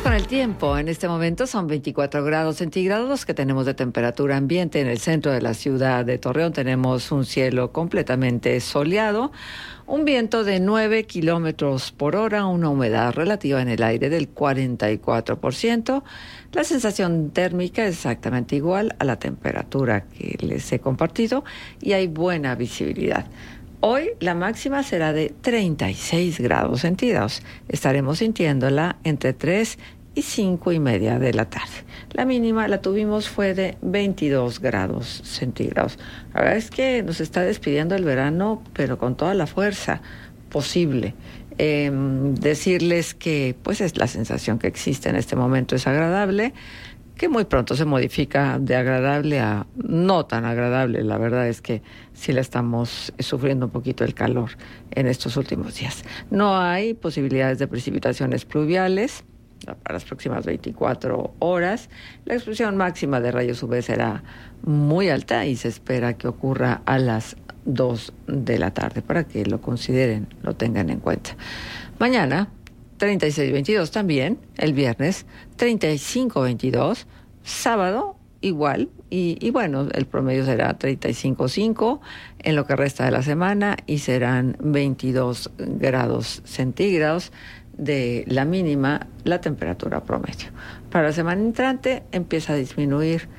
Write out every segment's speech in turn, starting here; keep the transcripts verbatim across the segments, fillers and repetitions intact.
con el tiempo. En este momento son veinticuatro grados centígrados los que tenemos de temperatura ambiente. En el centro de la ciudad de Torreón tenemos un cielo completamente soleado, un viento de nueve kilómetros por hora, una humedad relativa en el aire del cuarenta y cuatro por ciento. La sensación térmica es exactamente igual a la temperatura que les he compartido y hay buena visibilidad. Hoy la máxima será de treinta y seis grados centígrados. Estaremos sintiéndola entre tres y cinco y media de la tarde. La mínima la tuvimos fue de veintidós grados centígrados. La verdad es que nos está despidiendo el verano, pero con toda la fuerza posible. Eh, decirles que pues es la sensación que existe en este momento, es agradable, que muy pronto se modifica de agradable a no tan agradable. La verdad es que sí la estamos sufriendo un poquito el calor en estos últimos días. No hay posibilidades de precipitaciones pluviales para las próximas veinticuatro horas. La expresión máxima de rayos U V será muy alta y se espera que ocurra a las dos de la tarde, para que lo consideren, lo tengan en cuenta. Mañana treinta y seis veintidós también, el viernes treinta y cinco veintidós, sábado igual, y, y bueno, el promedio será treinta y cinco cinco en lo que resta de la semana y serán veintidós grados centígrados de la mínima, la temperatura promedio. Para la semana entrante empieza a disminuir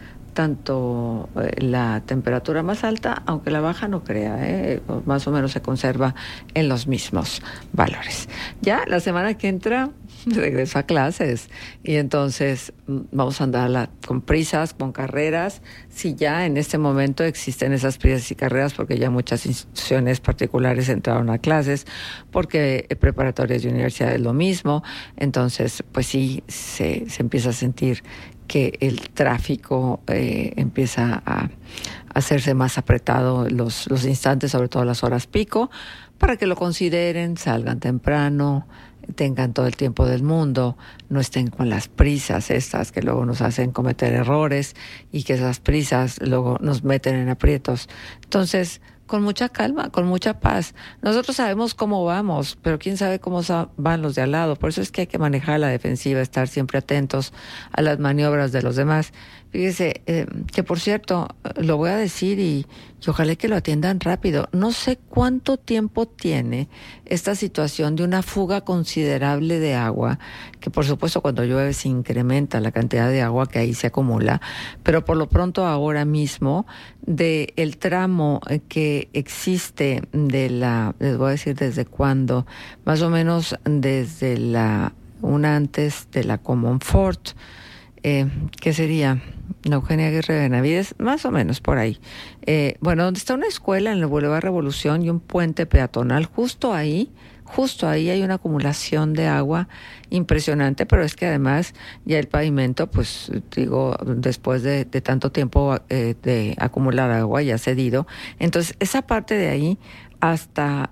tanto eh, la temperatura más alta, aunque la baja no crea, eh, más o menos se conserva en los mismos valores. Ya la semana que entra regreso a clases y entonces vamos a andar con prisas, con carreras. Si ya en este momento existen esas prisas y carreras, porque ya muchas instituciones particulares entraron a clases, porque preparatorias y universidades lo mismo, entonces pues sí se, se empieza a sentir que el tráfico eh, empieza a hacerse más apretado los, los instantes, sobre todo las horas pico, para que lo consideren, salgan temprano, tengan todo el tiempo del mundo, no estén con las prisas estas que luego nos hacen cometer errores y que esas prisas luego nos meten en aprietos. Entonces, con mucha calma, con mucha paz. Nosotros sabemos cómo vamos, pero quién sabe cómo van los de al lado. Por eso es que hay que manejar la defensiva, estar siempre atentos a las maniobras de los demás. Fíjese, eh, que por cierto, lo voy a decir y, y ojalá que lo atiendan rápido. No sé cuánto tiempo tiene esta situación de una fuga considerable de agua, que por supuesto cuando llueve se incrementa la cantidad de agua que ahí se acumula, pero por lo pronto ahora mismo de el tramo que existe de la, les voy a decir desde cuándo, más o menos desde la, una antes de la Comonfort, eh, ¿qué sería? La Eugenia Aguirre de Benavides, más o menos por ahí. Eh, bueno, donde está una escuela en el Boulevard Revolución y un puente peatonal, justo ahí, justo ahí hay una acumulación de agua impresionante, pero es que además ya el pavimento, pues digo, después de, de tanto tiempo eh, de acumular agua ya cedido, entonces esa parte de ahí hasta,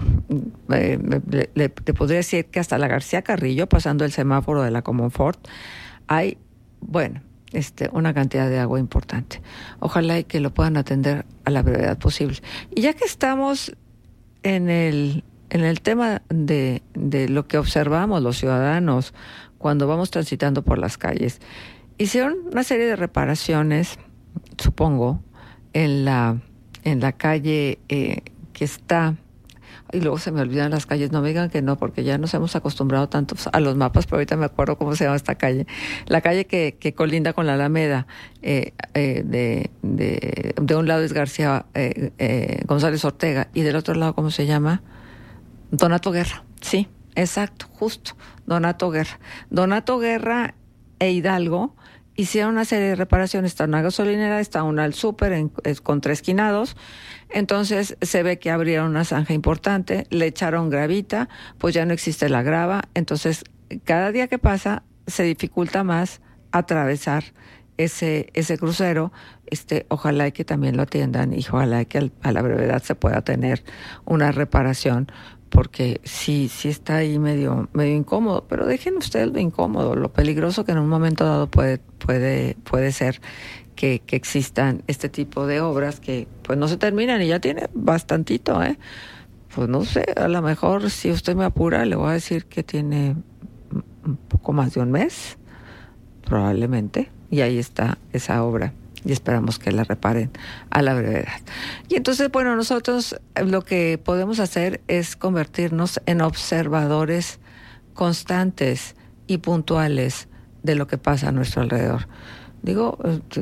eh, le, le, te podría decir que hasta la García Carrillo, pasando el semáforo de la Comonfort, hay, bueno, Este, una cantidad de agua importante. Ojalá y que lo puedan atender a la brevedad posible. Y ya que estamos en el, en el tema de, de lo que observamos los ciudadanos cuando vamos transitando por las calles, hicieron una serie de reparaciones, supongo, en la, en la calle eh, que está... Y luego se me olvidan las calles, no me digan que no, porque ya nos hemos acostumbrado tanto a los mapas, pero ahorita me acuerdo cómo se llama esta calle. La calle que, que colinda con la Alameda, eh, eh, de, de, de un lado es García eh, eh, González Ortega, y del otro lado, ¿cómo se llama? Donato Guerra, sí, exacto, justo, Donato Guerra. Donato Guerra e Hidalgo hicieron una serie de reparaciones, está una gasolinera, está una al súper en, con tres quinados, entonces se ve que abrieron una zanja importante, le echaron gravita, pues ya no existe la grava, entonces cada día que pasa se dificulta más atravesar ese ese crucero. Este, ojalá y que también lo atiendan y ojalá que al, a la brevedad se pueda tener una reparación, porque sí, sí está ahí medio, medio incómodo, pero dejen ustedes lo incómodo, lo peligroso que en un momento dado puede, puede, puede ser que, que existan este tipo de obras que pues no se terminan y ya tiene bastantito, ¿eh? Pues no sé, a lo mejor si usted me apura le voy a decir que tiene un poco más de un mes, probablemente, y ahí está esa obra. Y esperamos que la reparen a la brevedad. Y entonces, bueno, nosotros lo que podemos hacer es convertirnos en observadores constantes y puntuales de lo que pasa a nuestro alrededor. Digo,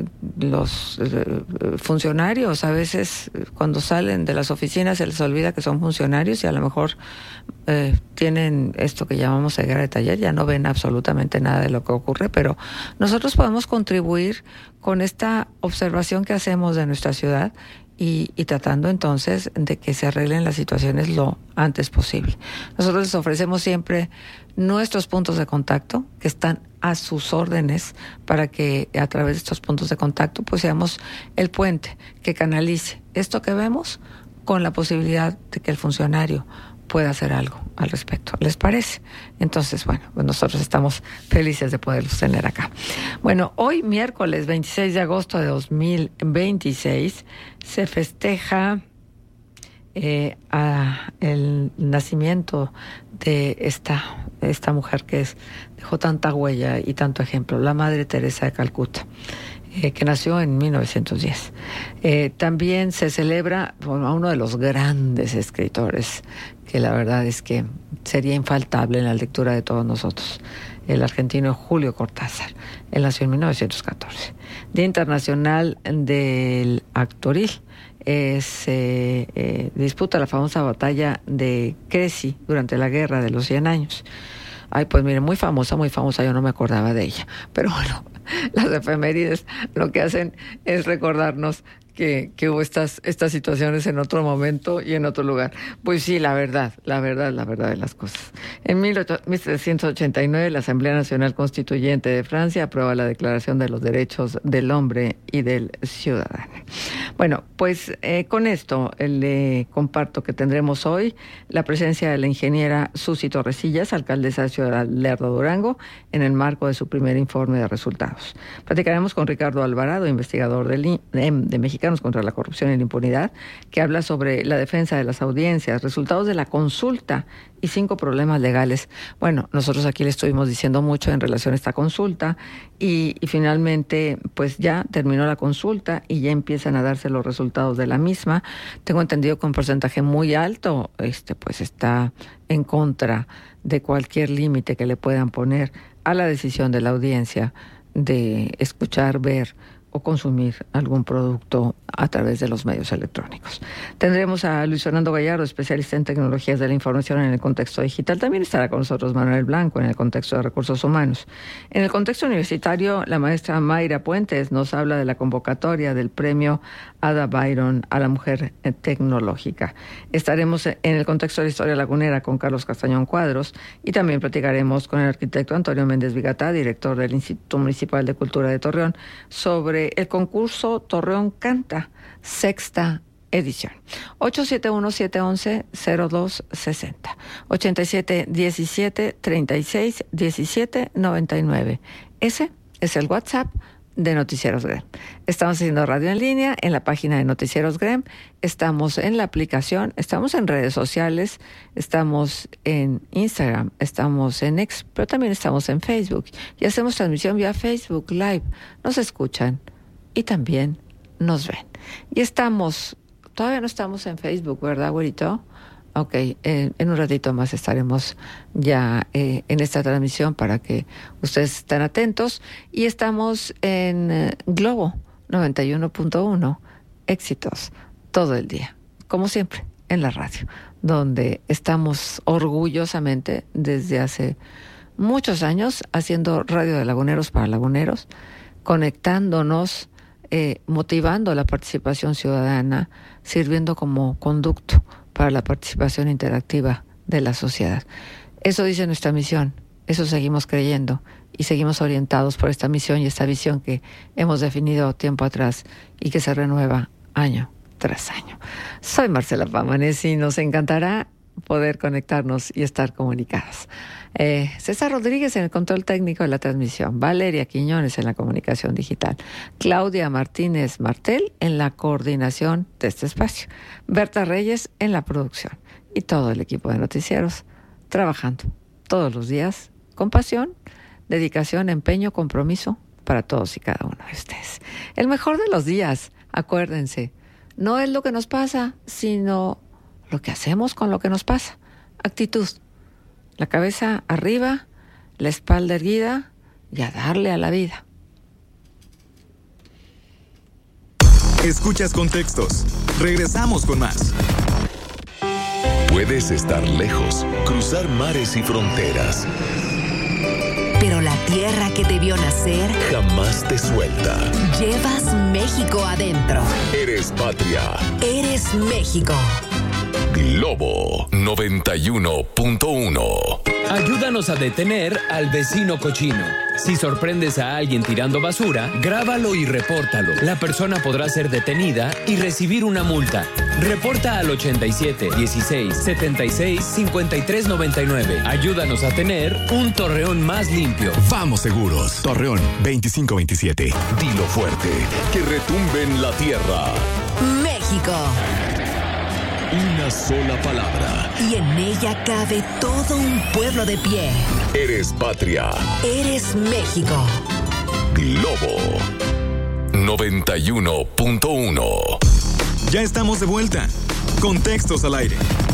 los funcionarios a veces cuando salen de las oficinas se les olvida que son funcionarios y a lo mejor eh, tienen esto que llamamos ceguera de taller, ya no ven absolutamente nada de lo que ocurre, pero nosotros podemos contribuir con esta observación que hacemos de nuestra ciudad y, y tratando entonces de que se arreglen las situaciones lo antes posible. Nosotros les ofrecemos siempre nuestros puntos de contacto que están a sus órdenes para que a través de estos puntos de contacto pues seamos el puente que canalice esto que vemos con la posibilidad de que el funcionario pueda hacer algo al respecto. ¿Les parece? Entonces, bueno, pues nosotros estamos felices de poderlos tener acá. Bueno, hoy miércoles veintiséis de agosto de dos mil veintiséis se festeja eh, a el nacimiento de esta, esta mujer que es, dejó tanta huella y tanto ejemplo, la Madre Teresa de Calcuta, eh, que nació en mil novecientos diez. Eh, también se celebra bueno, a uno de los grandes escritores, que la verdad es que sería infaltable en la lectura de todos nosotros, el argentino Julio Cortázar. Él nació en mil novecientos catorce. Día Internacional del Actoril. Eh, se eh, disputa la famosa batalla de Crécy durante la Guerra de los Cien Años. Ay, pues mire, muy famosa, muy famosa, yo no me acordaba de ella. Pero bueno, las efemérides lo que hacen es recordarnos que, que hubo estas, estas situaciones en otro momento y en otro lugar. Pues sí, la verdad, la verdad, la verdad de las cosas. En mil setecientos ochenta y nueve, la Asamblea Nacional Constituyente de Francia aprueba la Declaración de los Derechos del Hombre y del Ciudadano. Bueno, pues eh, con esto eh, le comparto que tendremos hoy la presencia de la ingeniera Susi Torrecillas, alcaldesa de Ciudad Lerdo, Durango, en el marco de su primer informe de resultados. Platicaremos con Ricardo Alvarado, investigador del, de, de Mexicanos contra la Corrupción y la Impunidad, que habla sobre la defensa de las audiencias, resultados de la consulta y cinco problemas legales. Bueno, nosotros aquí le estuvimos diciendo mucho en relación a esta consulta y, y finalmente pues ya terminó la consulta y ya empiezan a darse los resultados de la misma. Tengo entendido que un porcentaje muy alto este pues está en contra de cualquier límite que le puedan poner a la decisión de la audiencia de escuchar, ver o consumir algún producto a través de los medios electrónicos. Tendremos a Luis Fernando Gallardo, especialista en tecnologías de la información en el contexto digital. También estará con nosotros Manuel Blanco en el contexto de recursos humanos. En el contexto universitario, la maestra Mayra Puentes nos habla de la convocatoria del premio Ada Byron a la mujer tecnológica. Estaremos en el contexto de la historia lagunera con Carlos Castañón Cuadros y también platicaremos con el arquitecto Antonio Méndez Vigatá, director del Instituto Municipal de Cultura de Torreón, sobre el concurso Torreón Canta, sexta edición. ocho siete uno, siete uno uno, cero dos seis cero, ochenta y siete diecisiete treinta y seis diecisiete noventa y nueve. Ese es el WhatsApp de Noticieros Grem. Estamos haciendo radio en línea en la página de Noticieros Grem, estamos en la aplicación, estamos en redes sociales, estamos en Instagram, estamos en X, pero también estamos en Facebook y hacemos transmisión vía Facebook Live. Nos escuchan y también nos ven. Y estamos, todavía no estamos en Facebook, ¿verdad, güerito? Ok, eh, en un ratito más estaremos ya eh, en esta transmisión para que ustedes estén atentos. Y estamos en eh, Globo noventa y uno punto uno, éxitos todo el día, como siempre, en la radio, donde estamos orgullosamente desde hace muchos años haciendo radio de laguneros para laguneros, conectándonos, eh, motivando la participación ciudadana, sirviendo como conducto para la participación interactiva de la sociedad. Eso dice nuestra misión, eso seguimos creyendo y seguimos orientados por esta misión y esta visión que hemos definido tiempo atrás y que se renueva año tras año. Soy Marcela Pamanés y nos encantará poder conectarnos y estar comunicados. Eh, César Rodríguez en el control técnico de la transmisión, Valeria Quiñones en la comunicación digital, Claudia Martínez Martel en la coordinación de este espacio, Berta Reyes en la producción y todo el equipo de noticieros trabajando todos los días con pasión, dedicación, empeño, compromiso para todos y cada uno de ustedes. El mejor de los días, acuérdense, no es lo que nos pasa, sino lo que hacemos con lo que nos pasa. Actitud. La cabeza arriba, la espalda erguida y a darle a la vida. Escuchas Contextos. Regresamos con más. Puedes estar lejos, cruzar mares y fronteras, pero la tierra que te vio nacer jamás te suelta. Llevas México adentro. Eres patria. Eres México. Globo noventa y uno punto uno. Ayúdanos a detener al vecino cochino. Si sorprendes a alguien tirando basura, grábalo y repórtalo. La persona podrá ser detenida y recibir una multa. Reporta al ochenta y siete, dieciséis, setenta y seis, cincuenta y tres, noventa y nueve. Ayúdanos a tener un Torreón más limpio. Vamos seguros. Torreón veinticinco veintisiete. Dilo fuerte, que retumbe en la tierra. México. Una sola palabra. Y en ella cabe todo un pueblo de pie. Eres patria. Eres México. Globo noventa y uno punto uno. Ya estamos de vuelta. Contextos al aire.